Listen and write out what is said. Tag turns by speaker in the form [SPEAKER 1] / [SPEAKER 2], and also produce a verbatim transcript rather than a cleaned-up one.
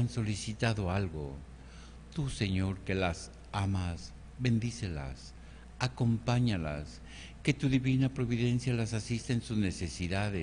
[SPEAKER 1] solicitado algo. Tú, Señor, que las amas, bendícelas, acompáñalas, que tu divina providencia las asista en sus necesidades.